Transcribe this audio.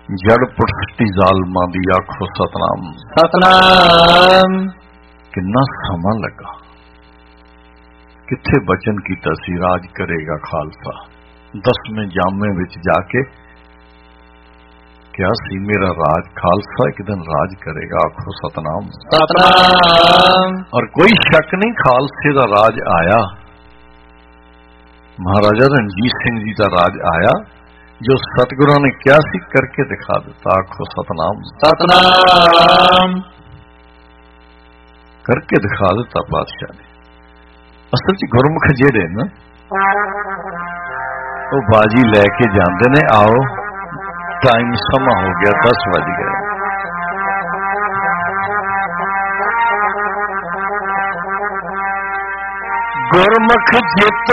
ਜੜ ਪੁੱਟੀ ਜ਼ਾਲਮਾਂ ਦੀ ਆਖੋ ਸਤਨਾਮ। ਸਤਨਾਮ। ਕਿੰਨਾ ਸਮਾਂ ਲੱਗਾ, ਕਿੱਥੇ ਬਚਨ ਕੀਤਾ ਸੀ ਰਾਜ ਕਰੇਗਾ ਖਾਲਸਾ। 10ਵੇਂ ਜਾਮੇ ਵਿੱਚ ਜਾ ਕੇ ਕਿਹਾ ਸੀ ਮੇਰਾ ਰਾਜ ਖਾਲਸਾ ਇੱਕ ਦਿਨ ਰਾਜ ਕਰੇਗਾ, ਆਖੋ ਸਤਨਾਮ। ਸਤਨਾਮ। ਔਰ ਕੋਈ ਸ਼ੱਕ ਨਹੀਂ ਖਾਲਸੇ ਦਾ ਰਾਜ ਆਇਆ। ਮਹਾਰਾਜਾ ਰਣਜੀਤ ਸਿੰਘ ਜੀ ਦਾ ਰਾਜ ਆਇਆ। ਜੋ ਸਤਿਗੁਰਾਂ ਨੇ ਕਿਹਾ ਸੀ ਕਰਕੇ ਦਿਖਾ ਦਿੱਤਾ, ਆਖੋ ਸਤਨਾਮ। ਸਤਨਾਮ। ਕਰਕੇ ਦਿਖਾ ਦਿੱਤਾ ਪਾਤਸ਼ਾਹ ਨੇ। ਅਸਲ 'ਚ ਗੁਰਮੁਖ ਜਿਹੜੇ ਨਾ ਉਹ ਬਾਜੀ ਲੈ ਕੇ ਜਾਂਦੇ ਨੇ। ਆਓ ਟਾਈਮ ਸਮਾਂ ਹੋ ਗਿਆ, 10 ਵੱਜ ਗਏ। ਗੁਰਮੁਖ ਜਿੱਤ